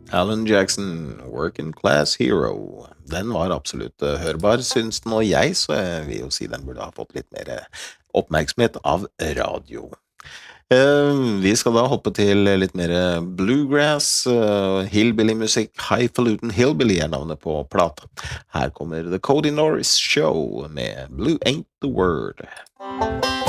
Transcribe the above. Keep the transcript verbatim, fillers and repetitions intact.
Alan Jackson, Working Class Hero. Den var absolutt eh, hørbar, syns nå jeg, så jeg vil jo si den burde ha fått litt mer eh, oppmerksomhet av radio. Eh, Vi skal da hoppe til litt mer bluegrass, eh, hillbilly-musikk. Highfalutin Hillbilly er navnet på plata. Her kommer The Cody Norris Show med Blue Ain't the Word.